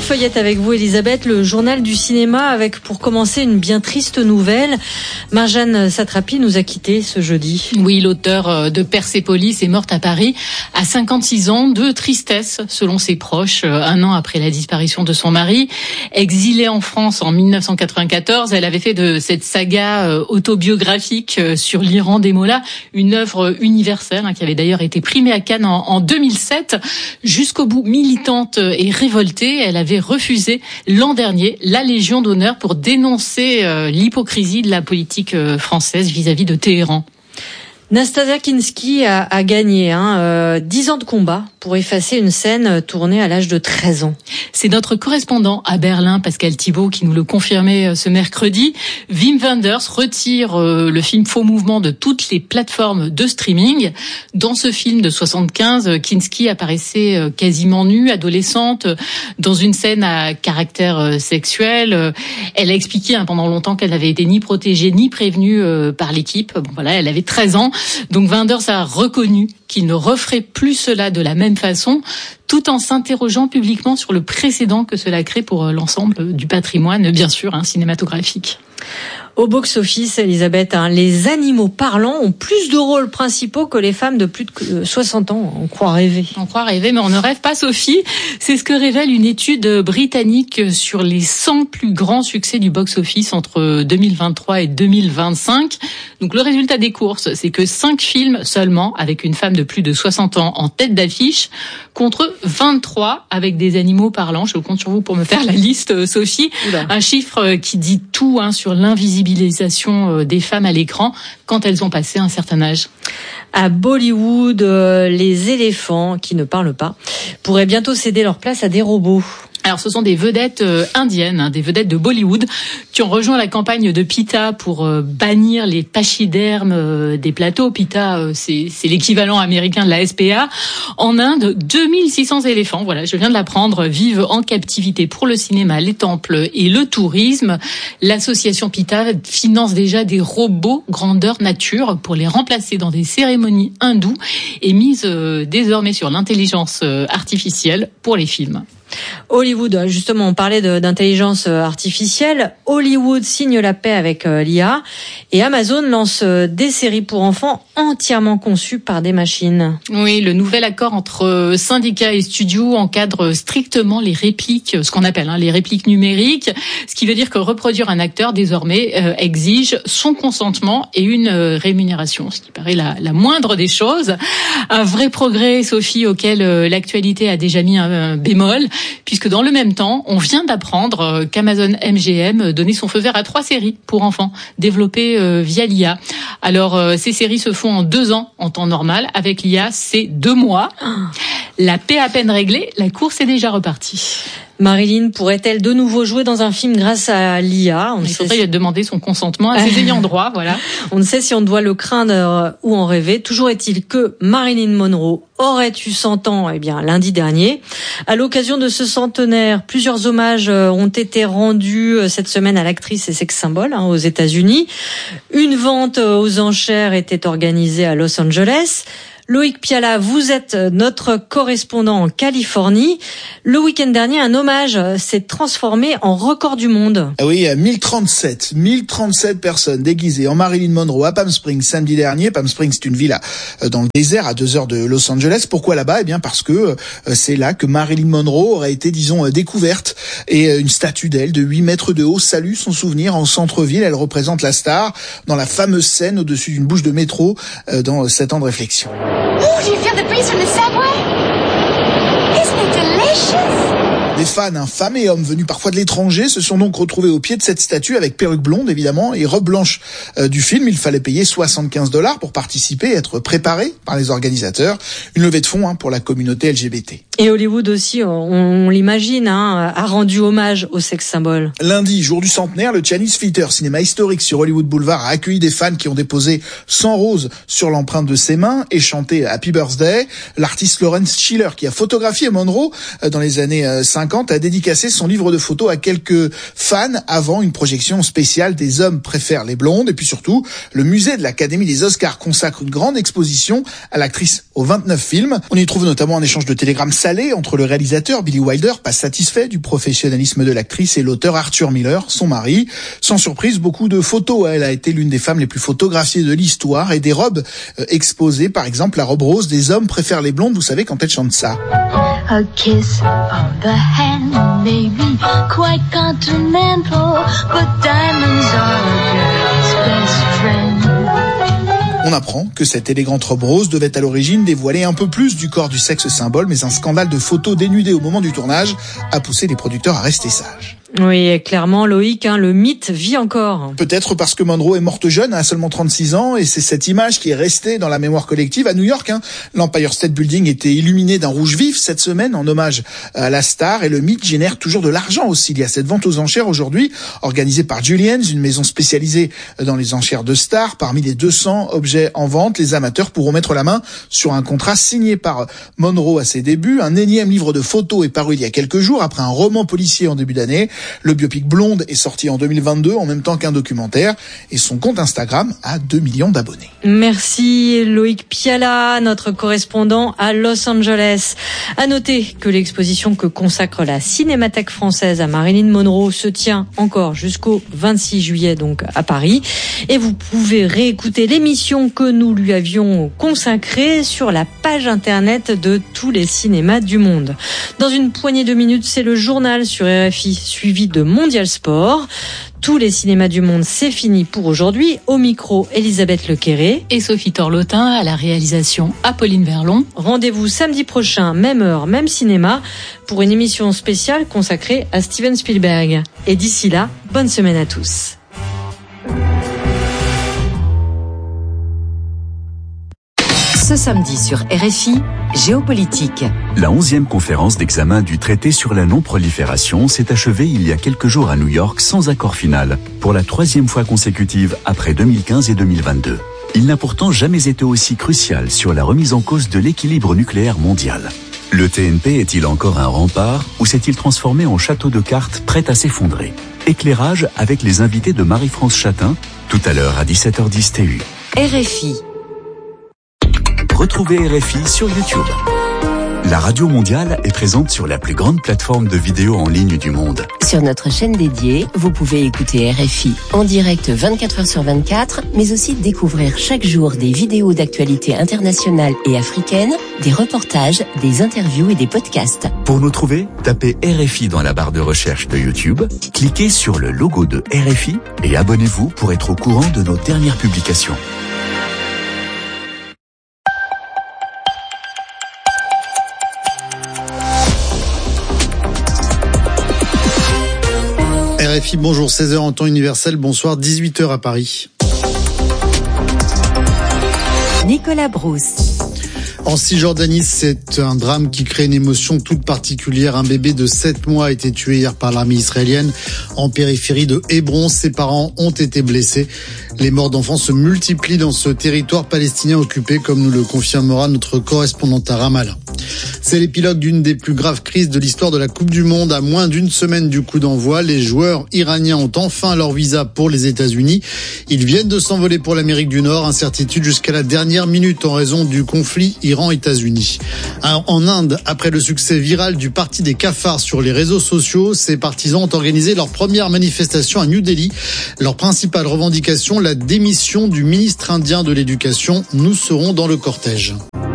feuillette avec vous, Elisabeth, le journal du cinéma avec, pour commencer, une bien triste nouvelle. Marjane Satrapi nous a quittés ce jeudi. Oui, l'auteur de Persépolis est morte à Paris à 56 ans de tristesse, selon ses proches, un an après la disparition de son mari. Exilée en France en 1994, elle avait fait de cette saga autobiographique sur l'Iran des Mollahs une œuvre universelle, qui avait d'ailleurs été primée à Cannes en 2007. Jusqu'au bout, militante et révoltée, elle avait refusé l'an dernier la Légion d'honneur pour dénoncer l'hypocrisie de la politique française vis-à-vis de Téhéran. Nastasia Kinski a gagné 10 ans de combat pour effacer une scène tournée à l'âge de 13 ans. C'est notre correspondant à Berlin, Pascal Thibault, qui nous le confirmait ce mercredi. Wim Wenders retire le film Faux Mouvement de toutes les plateformes de streaming. Dans ce film de 75, Kinski apparaissait quasiment nue, adolescente, dans une scène à caractère sexuel. Elle a expliqué pendant longtemps qu'elle n'avait été ni protégée ni prévenue par l'équipe. Elle avait 13 ans. Donc Wenders a reconnu qu'il ne referait plus cela de la même façon, tout en s'interrogeant publiquement sur le précédent que cela crée pour l'ensemble du patrimoine, bien sûr, cinématographique. Au box-office, Elisabeth, les animaux parlants ont plus de rôles principaux que les femmes de plus de 60 ans. On croit rêver. On croit rêver, mais on ne rêve pas, Sophie. C'est ce que révèle une étude britannique sur les 100 plus grands succès du box-office entre 2023 et 2025. Donc le résultat des courses, c'est que 5 films seulement, avec une femme de plus de 60 ans en tête d'affiche, contre 23 avec des animaux parlants. Je compte sur vous pour me faire la liste, Sophie. Oula. Un chiffre qui dit tout sur l'invisibilisation des femmes à l'écran quand elles ont passé un certain âge. À Bollywood, les éléphants qui ne parlent pas pourraient bientôt céder leur place à des robots. Alors, ce sont des vedettes indiennes, des vedettes de Bollywood, qui ont rejoint la campagne de PETA pour bannir les pachydermes des plateaux. PETA, c'est l'équivalent américain de la SPA. En Inde, 2600 éléphants, je viens de l'apprendre, vivent en captivité pour le cinéma, les temples et le tourisme. L'association PETA finance déjà des robots grandeur nature pour les remplacer dans des cérémonies hindoues et mise désormais sur l'intelligence artificielle pour les films. Hollywood, justement, on parlait d'intelligence artificielle. Hollywood signe la paix avec l'IA et Amazon lance des séries pour enfants entièrement conçues par des machines. Oui, le nouvel accord entre syndicats et studios encadre strictement les répliques, ce qu'on appelle les répliques numériques, ce qui veut dire que reproduire un acteur désormais exige son consentement et une rémunération, ce qui paraît la moindre des choses. Un vrai progrès, Sophie, auquel l'actualité a déjà mis un bémol, puisque dans le même temps, on vient d'apprendre qu'Amazon MGM donnait son feu vert à 3 séries pour enfants, développées via l'IA. Alors, ces séries se font en 2 ans en temps normal. Avec l'IA, c'est 2 mois. La paix à peine réglée, la course est déjà repartie. Marilyn pourrait-elle de nouveau jouer dans un film grâce à l'IA? Il faudrait demander son consentement à ses ayants droit, voilà. On ne sait si on doit le craindre ou en rêver. Toujours est-il que Marilyn Monroe aurait eu 100 ans, lundi dernier. À l'occasion de ce centenaire, plusieurs hommages ont été rendus cette semaine à l'actrice et sex-symbole aux États-Unis. Une vente aux enchères était organisée à Los Angeles. Loïc Piala, vous êtes notre correspondant en Californie. Le week-end dernier, un hommage s'est transformé en record du monde. Oui, 1037 personnes déguisées en Marilyn Monroe à Palm Springs samedi dernier. Palm Springs, c'est une ville dans le désert à 2 heures de Los Angeles. Pourquoi là-bas? Parce que c'est là que Marilyn Monroe aurait été, découverte. Et une statue d'elle de 8 mètres de haut salue son souvenir en centre-ville. Elle représente la star dans la fameuse scène au-dessus d'une bouche de métro dans 7 ans de réflexion. Oh, do you feel the breeze from the subway? Isn't it delicious? Des fans, femmes et hommes venus parfois de l'étranger, se sont donc retrouvés au pied de cette statue avec perruque blonde évidemment et robe blanche du film. Il fallait payer $75 pour participer et être préparé par les organisateurs. Une levée de fonds pour la communauté LGBT. Et Hollywood aussi, on l'imagine, a rendu hommage au sex-symbole. Lundi, jour du centenaire, le Chinese Theater, cinéma historique sur Hollywood Boulevard, a accueilli des fans qui ont déposé 100 roses sur l'empreinte de ses mains et chanté Happy Birthday. L'artiste Lawrence Schiller, qui a photographié Monroe dans les années 50, a dédicacé son livre de photos à quelques fans avant une projection spéciale des hommes préfèrent les blondes. Et puis surtout, le musée de l'Académie des Oscars consacre une grande exposition à l'actrice aux 29 films. On y trouve notamment un échange de télégrammes salé entre le réalisateur Billy Wilder, pas satisfait du professionnalisme de l'actrice, et l'auteur Arthur Miller, son mari. Sans surprise, beaucoup de photos. Elle a été l'une des femmes les plus photographiées de l'histoire, et des robes exposées. Par exemple, la robe rose des hommes préfèrent les blondes, vous savez, quand elle chante ça. A kiss on the hand may be quite continental, but diamonds are a girl's best friend. On apprend que cette élégante robe rose devait à l'origine dévoiler un peu plus du corps du sexe symbole, mais un scandale de photos dénudées au moment du tournage a poussé les producteurs à rester sages. Oui, clairement, Loïc, le mythe vit encore. Peut-être parce que Monroe est morte jeune, à seulement 36 ans, et c'est cette image qui est restée dans la mémoire collective. À New York, l'Empire State Building était illuminé d'un rouge vif cette semaine en hommage à la star, et le mythe génère toujours de l'argent aussi. Il y a cette vente aux enchères aujourd'hui, organisée par Julien's, une maison spécialisée dans les enchères de stars. Parmi les 200 objets en vente, les amateurs pourront mettre la main sur un contrat signé par Monroe à ses débuts. Un énième livre de photos est paru il y a quelques jours, après un roman policier en début d'année. Le biopic Blonde est sorti en 2022 en même temps qu'un documentaire, et son compte Instagram a 2 millions d'abonnés. Merci Loïc Piala, notre correspondant à Los Angeles. À noter que l'exposition que consacre la Cinémathèque française à Marilyn Monroe se tient encore jusqu'au 26 juillet donc à Paris, et vous pouvez réécouter l'émission que nous lui avions consacrée sur la page internet de tous les cinémas du monde. Dans une poignée de minutes, c'est le journal sur RFI suivi de Mondial Sport. Tous les cinémas du monde, c'est fini pour aujourd'hui. Au micro, Elisabeth Lequéré et Sophie Torlotin, à la réalisation Apolline Verlon. Rendez-vous samedi prochain, même heure, même cinéma, pour une émission spéciale consacrée à Steven Spielberg. Et d'ici là, bonne semaine à tous. Ce samedi sur RFI, Géopolitique. La 11e conférence d'examen du traité sur la non-prolifération s'est achevée il y a quelques jours à New York sans accord final, pour la 3e fois consécutive après 2015 et 2022. Il n'a pourtant jamais été aussi crucial sur la remise en cause de l'équilibre nucléaire mondial. Le TNP est-il encore un rempart ou s'est-il transformé en château de cartes prêt à s'effondrer? Éclairage avec les invités de Marie-France Chatin, tout à l'heure à 17h10 TU. RFI. Retrouvez RFI sur YouTube. La radio mondiale est présente sur la plus grande plateforme de vidéos en ligne du monde. Sur notre chaîne dédiée, vous pouvez écouter RFI en direct 24h/24, mais aussi découvrir chaque jour des vidéos d'actualité internationale et africaine, des reportages, des interviews et des podcasts. Pour nous trouver, tapez RFI dans la barre de recherche de YouTube, cliquez sur le logo de RFI et abonnez-vous pour être au courant de nos dernières publications. RFI, bonjour, 16h en temps universel, bonsoir, 18h à Paris. Nicolas Brousse. En Cisjordanie, c'est un drame qui crée une émotion toute particulière. Un bébé de 7 mois a été tué hier par l'armée israélienne en périphérie de Hébron. Ses parents ont été blessés. Les morts d'enfants se multiplient dans ce territoire palestinien occupé, comme nous le confirmera notre correspondante à Ramallah. C'est l'épilogue d'une des plus graves crises de l'histoire de la Coupe du Monde. À moins d'une semaine du coup d'envoi, les joueurs iraniens ont enfin leur visa pour les États-Unis. Ils viennent de s'envoler pour l'Amérique du Nord. Incertitude jusqu'à la dernière minute en raison du conflit Iran-États-Unis. En Inde, après le succès viral du parti des cafards sur les réseaux sociaux, ses partisans ont organisé leur première manifestation à New Delhi. Leur principale revendication, la démission du ministre indien de l'Éducation. Nous serons dans le cortège.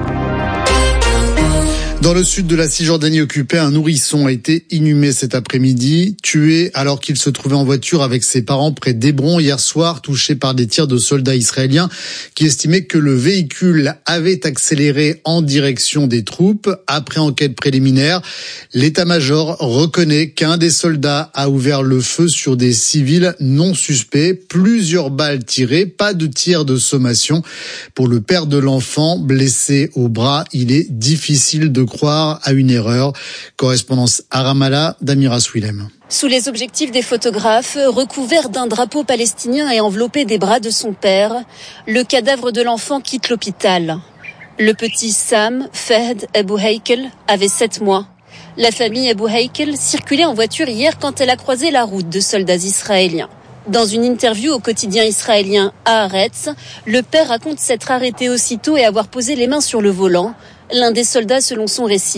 Dans le sud de la Cisjordanie occupée, un nourrisson a été inhumé cet après-midi, tué alors qu'il se trouvait en voiture avec ses parents près d'Hébron hier soir, touché par des tirs de soldats israéliens qui estimaient que le véhicule avait accéléré en direction des troupes. Après enquête préliminaire, l'état-major reconnaît qu'un des soldats a ouvert le feu sur des civils non suspects. Plusieurs balles tirées, pas de tir de sommation. Pour le père de l'enfant, blessé au bras, il est difficile de croire à une erreur. Correspondance à Ramallah d'Amira Swilem. Sous les objectifs des photographes, recouvert d'un drapeau palestinien et enveloppé des bras de son père, le cadavre de l'enfant quitte l'hôpital. Le petit Sam Fahd Abou Heikel avait 7 mois. La famille Abou Heikel circulait en voiture hier quand elle a croisé la route de soldats israéliens. Dans une interview au quotidien israélien Haaretz, le père raconte s'être arrêté aussitôt et avoir posé les mains sur le volant. L'un des soldats, selon son récit,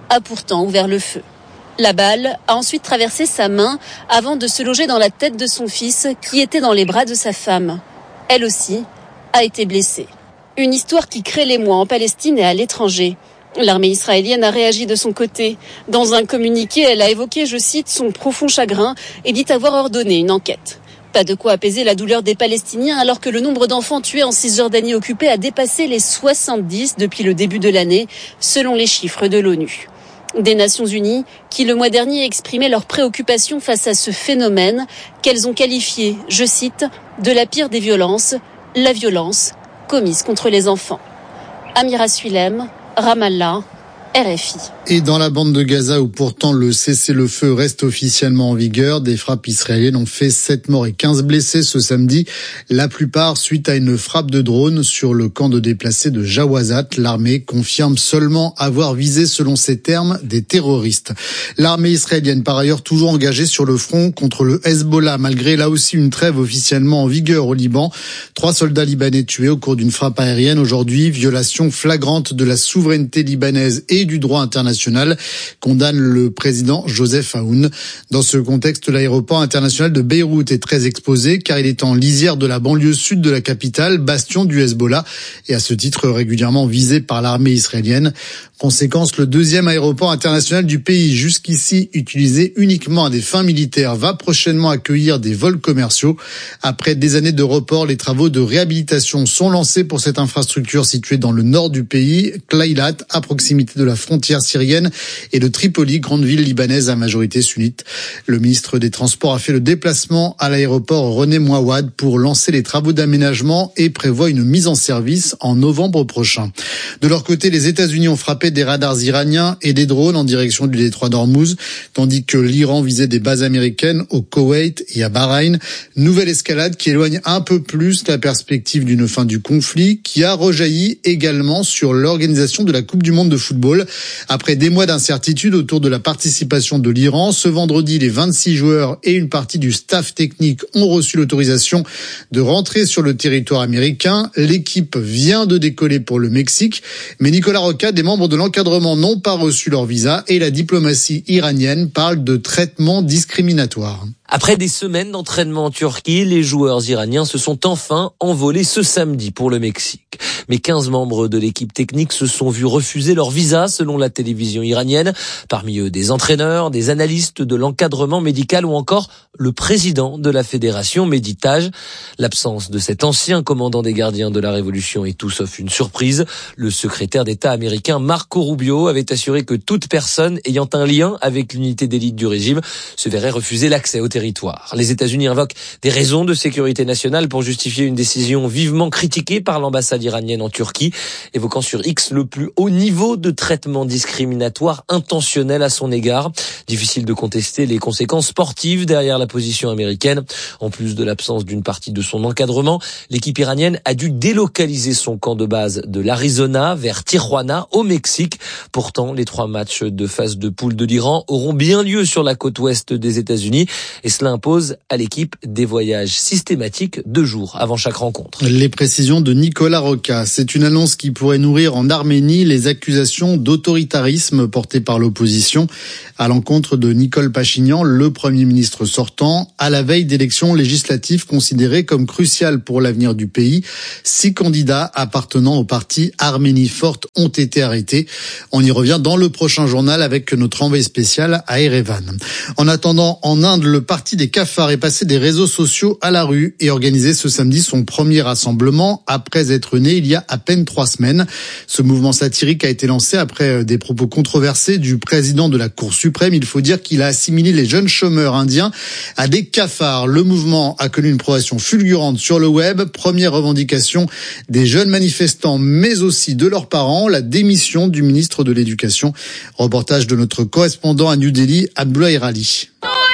a pourtant ouvert le feu. La balle a ensuite traversé sa main avant de se loger dans la tête de son fils qui était dans les bras de sa femme. Elle aussi a été blessée. Une histoire qui crée l'émoi en Palestine et à l'étranger. L'armée israélienne a réagi de son côté. Dans un communiqué, elle a évoqué, je cite, son profond chagrin et dit avoir ordonné une enquête. Pas de quoi apaiser la douleur des Palestiniens alors que le nombre d'enfants tués en Cisjordanie occupée a dépassé les 70 depuis le début de l'année, selon les chiffres de l'ONU. Des Nations Unies qui, le mois dernier, exprimaient leur préoccupation face à ce phénomène qu'elles ont qualifié, je cite, de la pire des violences, la violence commise contre les enfants. Amira Suilem, Ramallah, RFI. Et dans la bande de Gaza où pourtant le cessez-le-feu reste officiellement en vigueur, des frappes israéliennes ont fait 7 morts et 15 blessés ce samedi, la plupart suite à une frappe de drone sur le camp de déplacés de Jawazat. L'armée confirme seulement avoir visé, selon ses termes, des terroristes. L'armée israélienne, par ailleurs, toujours engagée sur le front contre le Hezbollah, malgré là aussi une trêve officiellement en vigueur au Liban. 3 soldats libanais tués au cours d'une frappe aérienne aujourd'hui, violation flagrante de la souveraineté libanaise et du droit international, condamne le président Joseph Aoun. Dans ce contexte, l'aéroport international de Beyrouth est très exposé car il est en lisière de la banlieue sud de la capitale, bastion du Hezbollah, et à ce titre régulièrement visé par l'armée israélienne. Conséquence, le deuxième aéroport international du pays, jusqu'ici utilisé uniquement à des fins militaires, va prochainement accueillir des vols commerciaux. Après des années de report, les travaux de réhabilitation sont lancés pour cette infrastructure située dans le nord du pays, Klaylat, à proximité de la frontière syrienne, et de Tripoli, grande ville libanaise à majorité sunnite. Le ministre des Transports a fait le déplacement à l'aéroport René Mouawad pour lancer les travaux d'aménagement et prévoit une mise en service en novembre prochain. De leur côté, les États-Unis ont frappé des radars iraniens et des drones en direction du détroit d'Ormuz, tandis que l'Iran visait des bases américaines au Koweït et à Bahreïn. Nouvelle escalade qui éloigne un peu plus la perspective d'une fin du conflit, qui a rejailli également sur l'organisation de la Coupe du Monde de football. Après des mois d'incertitude autour de la participation de l'Iran, ce vendredi, les 26 joueurs et une partie du staff technique ont reçu l'autorisation de rentrer sur le territoire américain. L'équipe vient de décoller pour le Mexique, mais Nicolas Roca, des membres de l'encadrement n'ont pas reçu leur visa et la diplomatie iranienne parle de traitement discriminatoire. Après des semaines d'entraînement en Turquie, les joueurs iraniens se sont enfin envolés ce samedi pour le Mexique. Mais 15 membres de l'équipe technique se sont vus refuser leur visa selon la télévision iranienne. Parmi eux, des entraîneurs, des analystes de l'encadrement médical ou encore le président de la fédération Mehdi Taj. L'absence de cet ancien commandant des gardiens de la Révolution est tout sauf une surprise. Le secrétaire d'État américain Marco Rubio avait assuré que toute personne ayant un lien avec l'unité d'élite du régime se verrait refuser l'accès au territoire. Les États-Unis invoquent des raisons de sécurité nationale pour justifier une décision vivement critiquée par l'ambassade iranienne en Turquie, évoquant sur X le plus haut niveau de traitement discriminatoire intentionnel à son égard. Difficile de contester les conséquences sportives derrière la position américaine. En plus de l'absence d'une partie de son encadrement, l'équipe iranienne a dû délocaliser son camp de base de l'Arizona vers Tijuana au Mexique. Pourtant, les 3 matchs de phase de poule de l'Iran auront bien lieu sur la côte ouest des États-Unis. Et cela impose à l'équipe des voyages systématiques 2 jours avant chaque rencontre. Les précisions de Nicolas Roca. C'est une annonce qui pourrait nourrir en Arménie les accusations d'autoritarisme portées par l'opposition à l'encontre de Nicole Pachinian, le Premier ministre sortant, à la veille d'élections législatives considérées comme cruciales pour l'avenir du pays. 6 candidats appartenant au parti Arménie Forte ont été arrêtés. On y revient dans le prochain journal avec notre envoyé spécial à Erevan. En attendant, en Inde, le parti des cafards est passé des réseaux sociaux à la rue et organisé ce samedi son premier rassemblement après être né il y a à peine 3 semaines. Ce mouvement satirique a été lancé après des propos controversés du président de la Cour suprême. Il faut dire qu'il a assimilé les jeunes chômeurs indiens à des cafards. Le mouvement a connu une progression fulgurante sur le web. Première revendication des jeunes manifestants, mais aussi de leurs parents, la démission du ministre de l'Éducation. Reportage de notre correspondant à New Delhi, Abdoulaye Rali.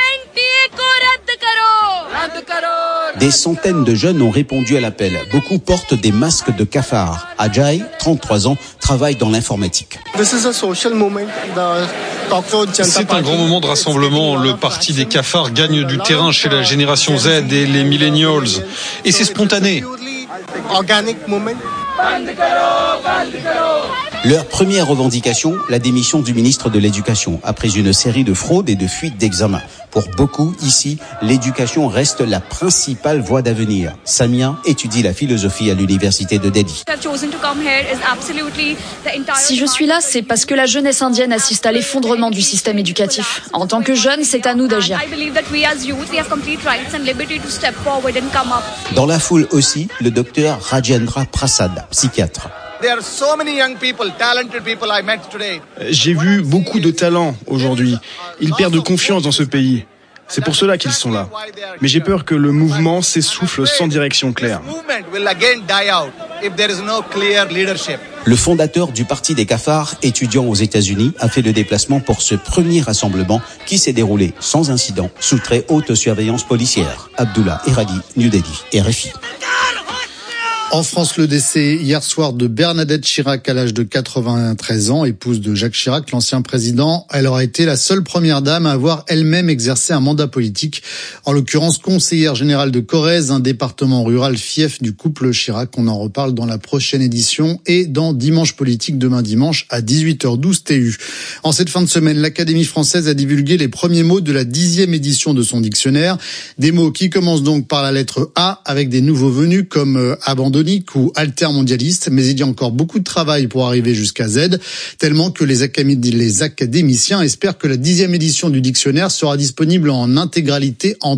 Des centaines de jeunes ont répondu à l'appel. Beaucoup portent des masques de cafard. Ajay, 33 ans, travaille dans l'informatique. C'est un grand moment de rassemblement. Le parti des cafards gagne du terrain chez la génération Z et les millennials. Et c'est spontané. Leur première revendication, la démission du ministre de l'Éducation, après une série de fraudes et de fuites d'examens. Pour beaucoup, ici, l'éducation reste la principale voie d'avenir. Samia étudie la philosophie à l'université de Delhi. Si je suis là, c'est parce que la jeunesse indienne assiste à l'effondrement du système éducatif. En tant que jeunes, c'est à nous d'agir. Dans la foule aussi, le docteur Rajendra Prasad, psychiatre. J'ai vu beaucoup de talents aujourd'hui. Ils perdent confiance dans ce pays. C'est pour cela qu'ils sont là. Mais j'ai peur que le mouvement s'essouffle sans direction claire. Le fondateur du Parti des cafards, étudiant aux États-Unis, a fait le déplacement pour ce premier rassemblement qui s'est déroulé sans incident, sous très haute surveillance policière. Abdullah Eradi, New Delhi, RFI. En France, le décès hier soir de Bernadette Chirac à l'âge de 93 ans, épouse de Jacques Chirac, l'ancien président. Elle aura été la seule première dame à avoir elle-même exercé un mandat politique. En l'occurrence, conseillère générale de Corrèze, un département rural fief du couple Chirac. On en reparle dans la prochaine édition et dans Dimanche Politique demain dimanche à 18h12 TU. En cette fin de semaine, l'Académie française a divulgué les premiers mots de la 10e édition de son dictionnaire. Des mots qui commencent donc par la lettre A avec des nouveaux venus comme abandonné ou altermondialiste, mais il y a encore beaucoup de travail pour arriver jusqu'à Z, tellement que les académiciens espèrent que la 10e édition du dictionnaire sera disponible en intégralité en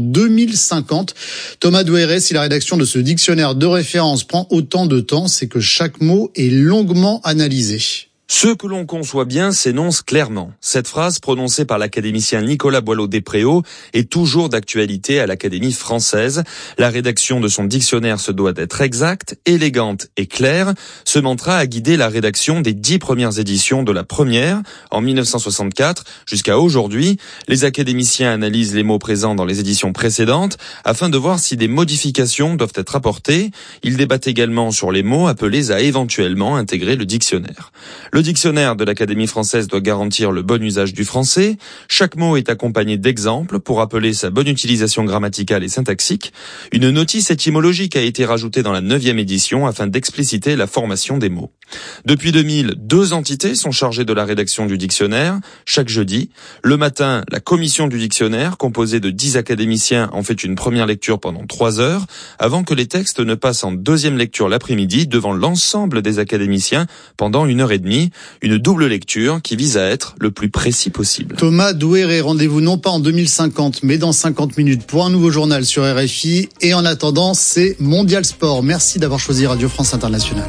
2050. Thomas Douéret, si la rédaction de ce dictionnaire de référence prend autant de temps, c'est que chaque mot est longuement analysé. Ce que l'on conçoit bien s'énonce clairement. Cette phrase prononcée par l'académicien Nicolas Boileau-Despréaux est toujours d'actualité à l'Académie française. La rédaction de son dictionnaire se doit d'être exacte, élégante et claire. Ce mantra a guidé la rédaction des 10 premières éditions de la première, en 1964, jusqu'à aujourd'hui. Les académiciens analysent les mots présents dans les éditions précédentes afin de voir si des modifications doivent être apportées. Ils débattent également sur les mots appelés à éventuellement intégrer le dictionnaire. Le dictionnaire de l'Académie française doit garantir le bon usage du français. Chaque mot est accompagné d'exemples pour rappeler sa bonne utilisation grammaticale et syntaxique. Une notice étymologique a été rajoutée dans la 9e édition afin d'expliciter la formation des mots. Depuis 2000, 2 entités sont chargées de la rédaction du dictionnaire. Chaque jeudi, le matin, la commission du dictionnaire, composée de 10 académiciens, en fait une première lecture pendant 3 heures, avant que les textes ne passent en 2e lecture l'après-midi devant l'ensemble des académiciens pendant 1h30. Une double lecture qui vise à être le plus précis possible. Thomas Douéret, rendez-vous non pas en 2050, mais dans 50 minutes pour un nouveau journal sur RFI. Et en attendant, c'est Mondial Sport. Merci d'avoir choisi Radio France Internationale.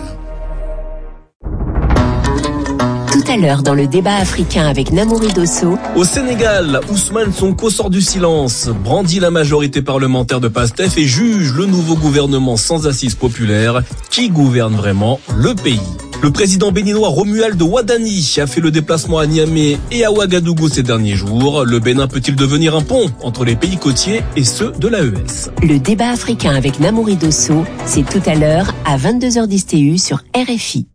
Tout à l'heure dans le débat africain avec Namouri Dosso. Au Sénégal, Ousmane Sonko sort du silence, brandit la majorité parlementaire de PASTEF et juge le nouveau gouvernement sans assise populaire qui gouverne vraiment le pays. Le président béninois Romuald Wadani a fait le déplacement à Niamey et à Ouagadougou ces derniers jours. Le Bénin peut-il devenir un pont entre les pays côtiers et ceux de l'AES? Le débat africain avec Namouri Dosso, c'est tout à l'heure à 22h10 TU sur RFI.